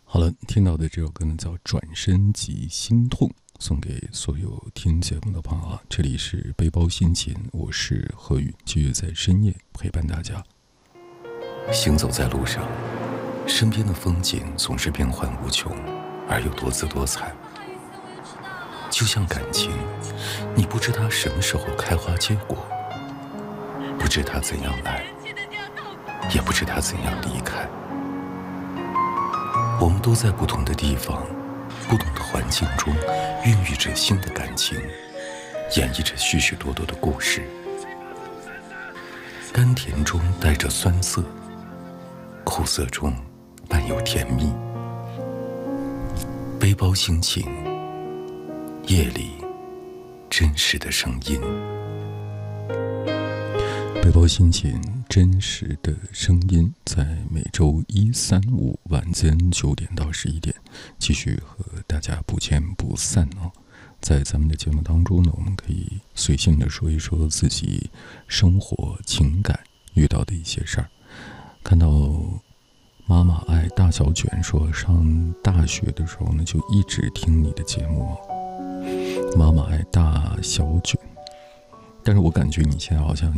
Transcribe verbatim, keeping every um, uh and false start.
好了，听到的这首歌呢叫《转身即心痛》，送给所有听节目的朋友啊。这里是背包心情，我是何宇，继续在深夜陪伴大家。行走在路上，身边的风景总是变幻无穷，而又多姿多彩。就像感情，你不知它什么时候开花结果，不知它怎样来，也不知它怎样离开。我们都在不同的地方，不同的环境中，孕育着新的感情，演绎着许许多多的故事。甘甜中带着酸涩，苦涩中伴有甜蜜。背包心情，夜里真实的声音。背包心情，真实的声音，在每周一、三、五晚间九点到十一点，继续和大家不见不散哦。在咱们的节目当中呢，我们可以随性的说一说自己生活、情感遇到的一些事儿。看到妈妈爱大小卷说，上大学的时候呢，就一直听你的节目哦。妈妈爱大小卷。但是我感觉你现在好像